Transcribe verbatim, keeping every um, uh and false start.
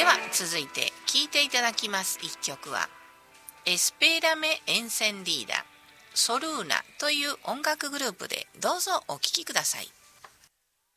では続いて聴いていただきます一曲はエスペーラメ・エンセンディーダソルーナという音楽グループで、どうぞお聴きください。